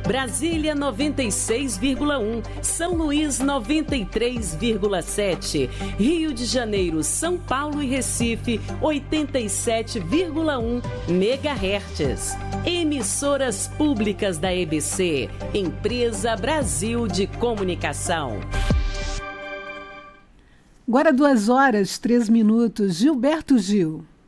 Brasília 96,1, São Luís 93,7, Rio de Janeiro, São Paulo e Recife 87,1 MHz. Emissoras públicas da EBC, Empresa Brasil de Comunicação. Agora 2 horas, 3 minutos. Gilberto Gil.